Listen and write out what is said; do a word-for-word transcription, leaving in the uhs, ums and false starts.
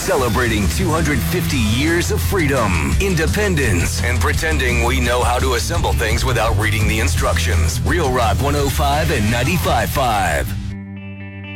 Celebrating two hundred fifty years of freedom, independence, and pretending we know how to assemble things without reading the instructions. Real Rock one oh five and ninety-five point five.